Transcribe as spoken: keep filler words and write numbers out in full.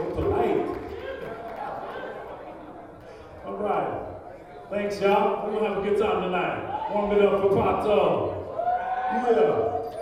So polite. All right. Thanks, y'all. We're gonna have a good time tonight. Warm it up for Pato. Yeah.